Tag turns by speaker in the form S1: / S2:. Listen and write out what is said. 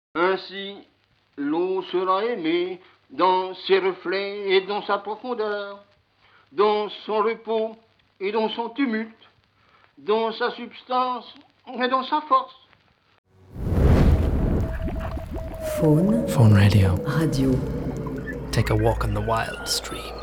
S1: Ainsi, l'eau sera aimée dans ses reflets et dans sa profondeur, dans son repos et dans son tumulte, dans sa substance et dans sa force.
S2: Faune
S3: Faune Radio.
S2: Radio.
S3: Take a walk on the wild stream.